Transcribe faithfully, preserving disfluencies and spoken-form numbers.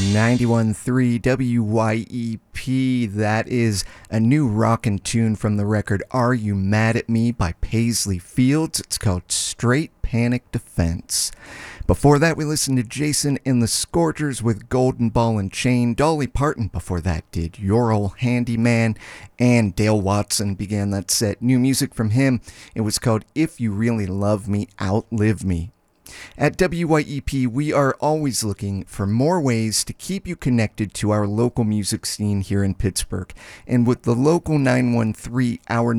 ninety-one point three W Y E P. That is a new rockin' tune from the record Are You Mad at Me by Paisley Fields. It's called Straight Panic Defense. Before that, we listened to Jason and the Scorchers with Golden Ball and Chain. Dolly Parton before that did Your Old Handyman. And Dale Watson began that set. New music from him. It was called If You Really Love Me, Outlive Me. At W Y E P, we are always looking for more ways to keep you connected to our local music scene here in Pittsburgh. And with the local nine one three, our